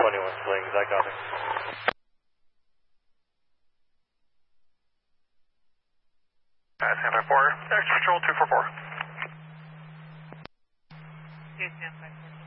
Slings, I copy. Santa 4, extra control 244. Two, Santa 4.